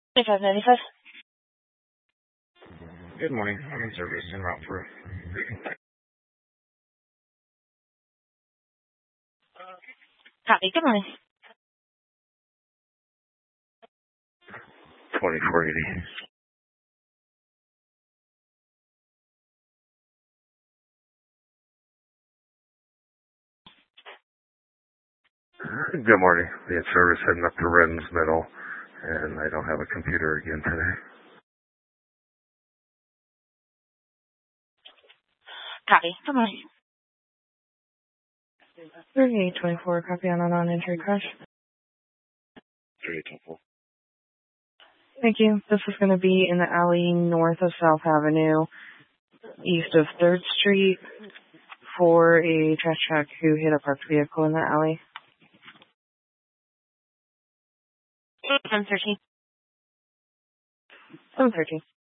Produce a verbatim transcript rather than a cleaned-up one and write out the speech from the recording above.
twenty-five ninety-five. Good morning. I'm in service en route for Copy. Good morning. twenty-four eighty. Good morning. We had service heading up to Redden's Middle, and I don't have a computer again today. Copy. Good morning. thirty-eight twenty-four, copy on a non-entry crash. thirty-eight twenty-four. Thank you. This is going to be in the alley north of South Avenue, east of third Street, for a trash truck who hit a parked vehicle in the alley. seven thirteen. seven thirteen.